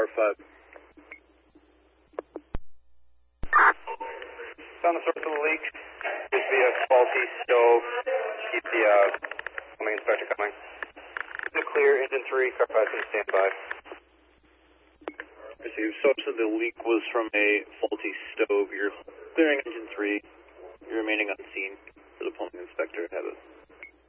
5. Found the source of the leak. Seems to be a faulty stove. Keep the plumbing inspector coming. The clear, engine 3, car 5 in standby. Received. So the leak was from a faulty stove. You're clearing engine 3. You're remaining on scene for the plumbing inspector. Have it.